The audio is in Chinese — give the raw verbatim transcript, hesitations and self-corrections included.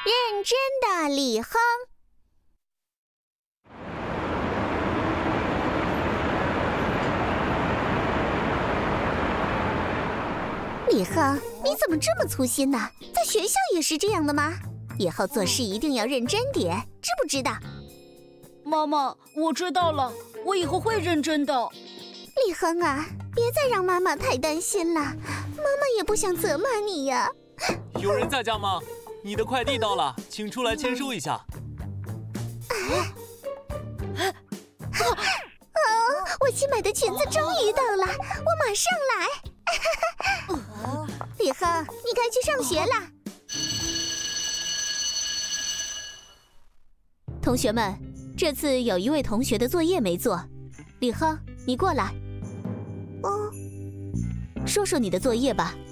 认真的李亨。李亨，你怎么这么粗心呢？在学校也是这样的吗？以后做事一定要认真点，知不知道？ 妈妈，我知道了，我以后会认真的。 李亨啊，别再让妈妈太担心了，妈妈也不想责骂你呀。 有人在家吗？你的快递到了，请出来签收一下。 啊啊！我新买的裙子终于到了，我马上来。李亨，你该去上学了。同学们，这次有一位同学的作业没做，李亨，你过来。哦，说说你的作业吧。